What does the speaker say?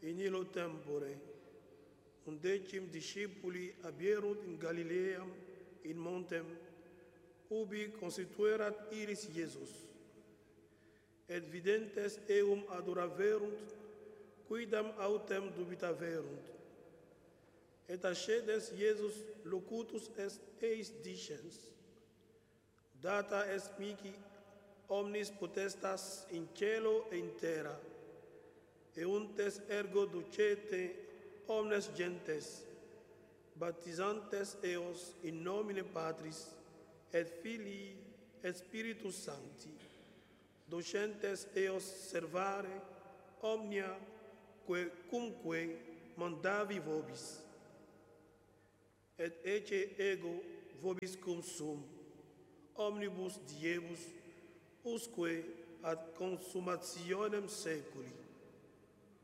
in illo tempore, undecim discipuli abierunt in Galileam in montem, ubi constituerat iris Iesus, et videntes eum adoraverunt, quidam autem dubitaverunt. Et accedens Iesus locutus est eis dicens, data est mihi omnis potestas in cielo e in terra, euntes ergo ducete omnes gentes, baptizantes eos in nomine Patris et Filii et Spiritus Sancti, docentes eos servare omnia quecumque mandavi vobis. Et ecce ego vobis cum sum, omnibus diebus, usque ad consummationem seculi.